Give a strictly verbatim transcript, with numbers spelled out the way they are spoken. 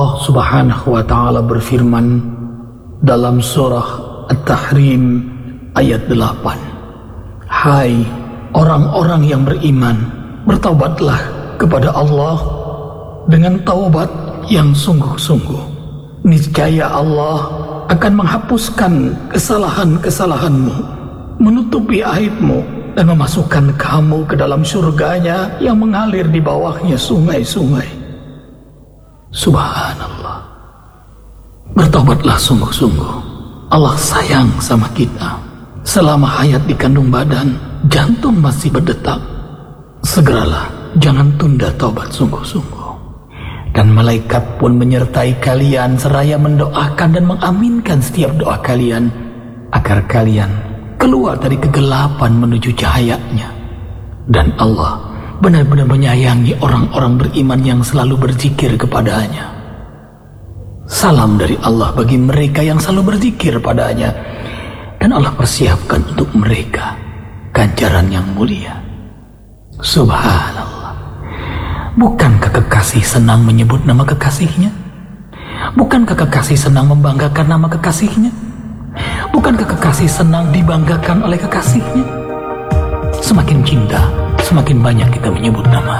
Allah Subhanahu wa ta'ala berfirman dalam surah At-Tahrim ayat delapan. Hai orang-orang yang beriman, bertaubatlah kepada Allah dengan taubat yang sungguh-sungguh. Niscaya Allah akan menghapuskan kesalahan-kesalahanmu, menutupi aibmu, dan memasukkan kamu ke dalam surganya yang mengalir di bawahnya sungai-sungai. Subhanallah. Bertobatlah sungguh-sungguh. Allah sayang sama kita. Selama hayat di kandung badan, jantung masih berdetak, segeralah, jangan tunda taubat sungguh-sungguh. Dan malaikat pun menyertai kalian seraya mendoakan dan mengaminkan setiap doa kalian, agar kalian keluar dari kegelapan menuju cahayanya. Dan Allah benar-benar menyayangi orang-orang beriman yang selalu berzikir kepadanya. Salam dari Allah bagi mereka yang selalu berzikir padanya, dan Allah persiapkan untuk mereka ganjaran yang mulia. Subhanallah. Bukankah kekasih senang menyebut nama kekasihnya? Bukankah kekasih senang membanggakan nama kekasihnya? Bukankah kekasih senang dibanggakan oleh kekasihnya? Semakin cinta, semakin banyak kita menyebut nama.